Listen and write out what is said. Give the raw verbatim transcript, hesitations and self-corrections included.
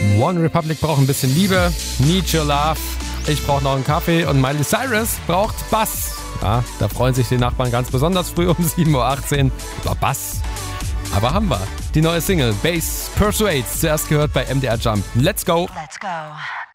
One Republic braucht ein bisschen Liebe. Need Your Love. Ich brauche noch einen Kaffee. Und Miley Cyrus braucht Bass. Ja, da freuen sich die Nachbarn ganz besonders früh um sieben Uhr achtzehn über Bass. Aber haben wir. Die neue Single Bass Persuades. Zuerst gehört bei M D R Jump. Let's go. Let's go.